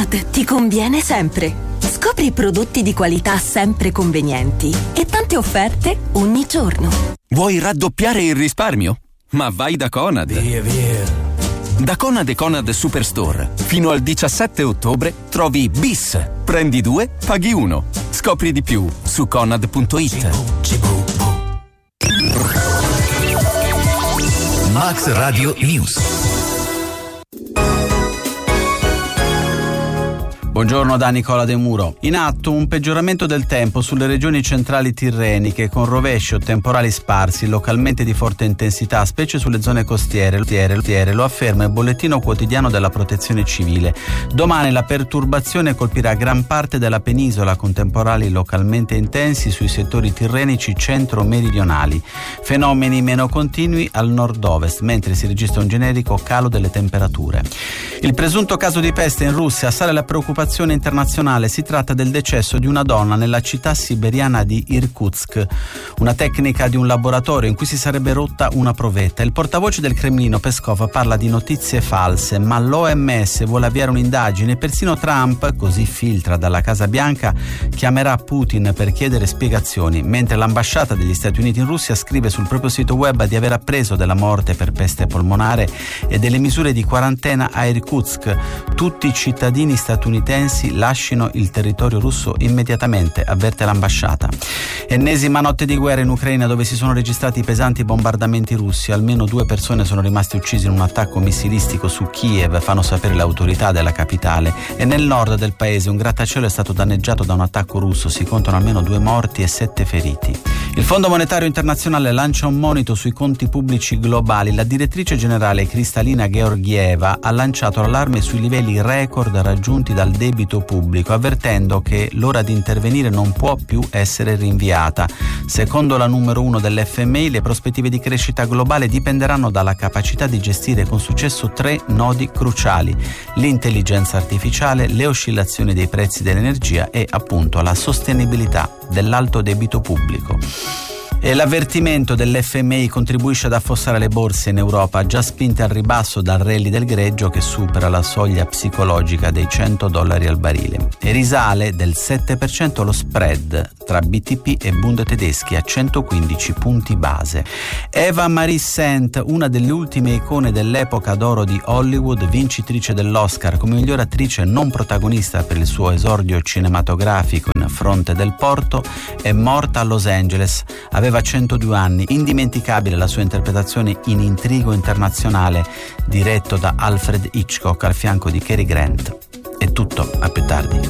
Conad ti conviene sempre. Scopri prodotti di qualità sempre convenienti e tante offerte ogni giorno. Vuoi raddoppiare il risparmio? Ma vai da Conad. Via. Da Conad e Conad Superstore fino al 17 ottobre trovi Bis. Prendi 2, paghi 1. Scopri di più su conad.it. Max Radio News. Buongiorno da Nicola De Muro. In atto un peggioramento del tempo sulle regioni centrali tirreniche con rovesci o temporali sparsi, localmente di forte intensità, specie sulle zone costiere, lo afferma il bollettino quotidiano della Protezione Civile. Domani la perturbazione colpirà gran parte della penisola con temporali localmente intensi sui settori tirrenici centro-meridionali. Fenomeni meno continui al nord-ovest, mentre si registra un generico calo delle temperature. Il presunto caso di peste in Russia sale la preoccupazione internazionale. Si tratta del decesso di una donna nella città siberiana di Irkutsk, una tecnica di un laboratorio in cui si sarebbe rotta una provetta. Il portavoce del Cremlino Peskov parla di notizie false, ma l'OMS vuole avviare un'indagine e persino Trump, così filtra dalla Casa Bianca, chiamerà Putin per chiedere spiegazioni, mentre l'ambasciata degli Stati Uniti in Russia scrive sul proprio sito web di aver appreso della morte per peste polmonare e delle misure di quarantena a Irkutsk. Tutti i cittadini statunitensi lascino il territorio russo immediatamente, avverte l'ambasciata. Ennesima notte di guerra in Ucraina, dove si sono registrati pesanti bombardamenti russi. Almeno 2 persone sono rimaste uccise in un attacco missilistico su Kiev, fanno sapere le autorità della capitale. E nel nord del paese un grattacielo è stato danneggiato da un attacco russo. Si contano almeno 2 morti e 7 feriti. Il Fondo Monetario Internazionale lancia un monito sui conti pubblici globali. La direttrice generale Kristalina Georgieva ha lanciato l'allarme sui livelli record raggiunti dal debito pubblico, avvertendo che l'ora di intervenire non può più essere rinviata. Secondo la numero 1 dell'FMI, le prospettive di crescita globale dipenderanno dalla capacità di gestire con successo 3 nodi cruciali: l'intelligenza artificiale, le oscillazioni dei prezzi dell'energia e appunto la sostenibilità dell'alto debito pubblico. E l'avvertimento dell'FMI contribuisce ad affossare le borse in Europa, già spinte al ribasso dal rally del greggio che supera la soglia psicologica dei $100 al barile. E risale del 7% lo spread tra BTP e Bund tedeschi a 115 punti base. Eva Marie Saint, una delle ultime icone dell'epoca d'oro di Hollywood, vincitrice dell'Oscar come miglior attrice non protagonista per il suo esordio cinematografico in Fronte del Porto, è morta a Los Angeles. Aveva 102 anni, indimenticabile la sua interpretazione in Intrigo internazionale, diretto da Alfred Hitchcock al fianco di Cary Grant. È tutto, a più tardi.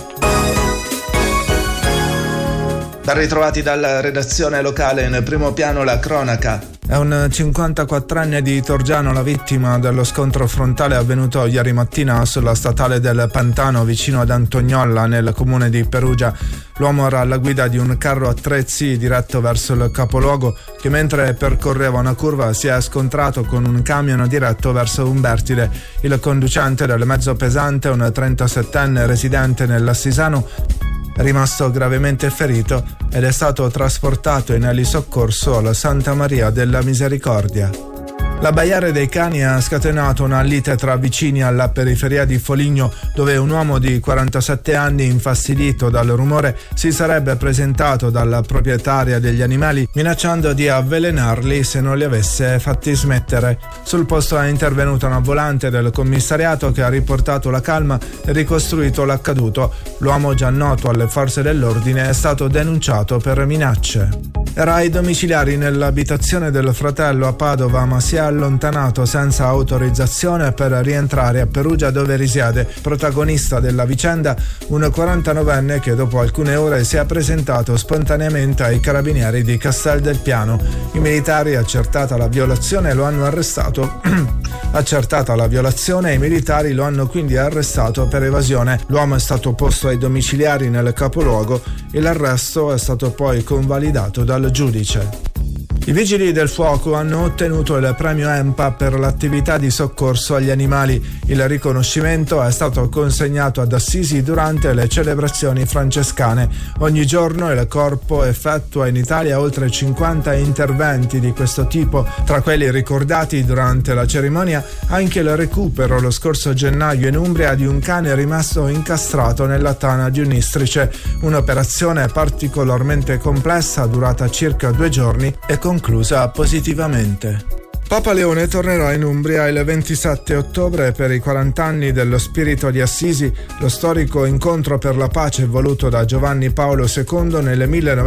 Ben ritrovati dalla redazione locale, in primo piano la cronaca. È un 54enne di Torgiano la vittima dello scontro frontale avvenuto ieri mattina sulla statale del Pantano vicino ad Antognolla nel comune di Perugia. L'uomo era alla guida di un carro attrezzi diretto verso il capoluogo che mentre percorreva una curva si è scontrato con un camion diretto verso Umbertide. Il conducente del mezzo pesante, un 37enne residente nell'Assisano, è rimasto gravemente ferito ed è stato trasportato in elisoccorso alla Santa Maria della Misericordia. La Baiare dei Cani ha scatenato una lite tra vicini alla periferia di Foligno, dove un uomo di 47 anni, infastidito dal rumore, si sarebbe presentato dalla proprietaria degli animali minacciando di avvelenarli se non li avesse fatti smettere. Sul posto è intervenuta una volante del commissariato che ha riportato la calma e ricostruito l'accaduto. L'uomo, già noto alle forze dell'ordine, è stato denunciato per minacce. Era ai domiciliari nell'abitazione del fratello a Padova, ma si è allontanato senza autorizzazione per rientrare a Perugia, dove risiede. Protagonista della vicenda un 49enne che dopo alcune ore si è presentato spontaneamente ai carabinieri di Castel del Piano. I militari, accertata la violazione, lo hanno arrestato. Accertata la violazione, i militari lo hanno quindi arrestato per evasione. L'uomo è stato posto ai domiciliari nel capoluogo e l'arresto è stato poi convalidato dal giudice. I vigili del fuoco hanno ottenuto il premio EMPA per l'attività di soccorso agli animali. Il riconoscimento è stato consegnato ad Assisi durante le celebrazioni francescane. Ogni giorno il corpo effettua in Italia oltre 50 interventi di questo tipo. Tra quelli ricordati durante la cerimonia anche il recupero lo scorso gennaio in Umbria di un cane rimasto incastrato nella tana di un'istrice. Un'operazione particolarmente complessa durata circa 2 giorni e conclusa positivamente. Papa Leone tornerà in Umbria il 27 ottobre per i 40 anni dello Spirito di Assisi, lo storico incontro per la pace voluto da Giovanni Paolo II nel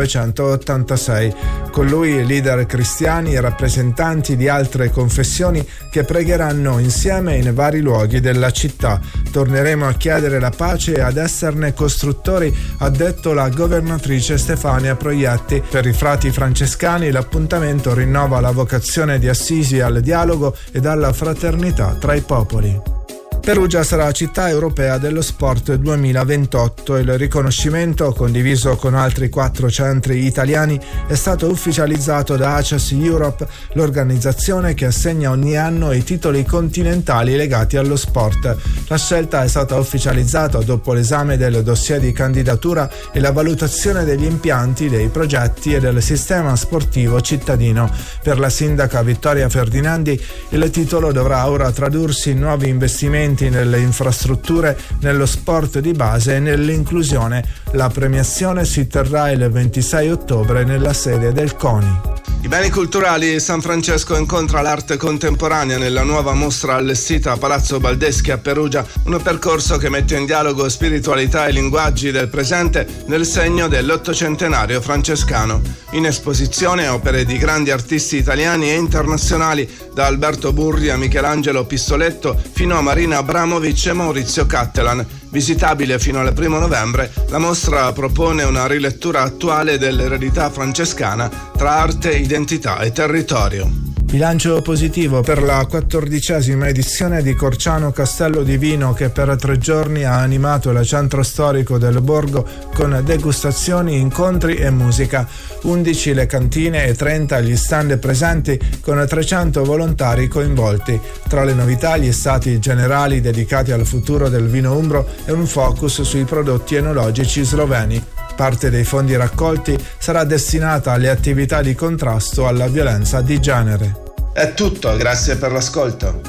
1986. Con lui leader cristiani e rappresentanti di altre confessioni che pregheranno insieme in vari luoghi della città. Torneremo a chiedere la pace e ad esserne costruttori, ha detto la governatrice Stefania Proietti. Per i frati francescani l'appuntamento rinnova la vocazione di Assisi al dialogo ed alla fraternità tra i popoli. Perugia sarà città europea dello sport 2028. Il riconoscimento, condiviso con altri 4 centri italiani, è stato ufficializzato da ACES Europe, l'organizzazione che assegna ogni anno i titoli continentali legati allo sport. La scelta è stata ufficializzata dopo l'esame del dossier di candidatura e la valutazione degli impianti, dei progetti e del sistema sportivo cittadino. Per la sindaca Vittoria Ferdinandi, il titolo dovrà ora tradursi in nuovi investimenti nelle infrastrutture, nello sport di base e nell'inclusione. La premiazione si terrà il 26 ottobre nella sede del CONI. I beni culturali San Francesco incontra l'arte contemporanea nella nuova mostra allestita a Palazzo Baldeschi a Perugia, un percorso che mette in dialogo spiritualità e linguaggi del presente nel segno dell'800 francescano. In esposizione opere di grandi artisti italiani e internazionali, da Alberto Burri a Michelangelo Pistoletto fino a Marina Abramovic e Maurizio Cattelan. Visitabile fino al 1 novembre, la mostra propone una rilettura attuale dell'eredità francescana tra arte, identità e territorio. Bilancio positivo per la 14ª edizione di Corciano Castello di Vino, che per 3 giorni ha animato il centro storico del borgo con degustazioni, incontri e musica. 11 le cantine e 30 gli stand presenti con 300 volontari coinvolti. Tra le novità gli stati generali dedicati al futuro del vino umbro e un focus sui prodotti enologici sloveni. Parte dei fondi raccolti sarà destinata alle attività di contrasto alla violenza di genere. È tutto, grazie per l'ascolto.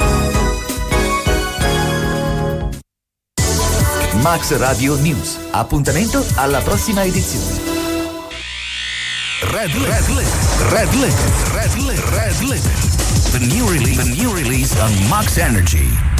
Max Radio News. Appuntamento alla prossima edizione. Red Limit. The new release on Max Energy.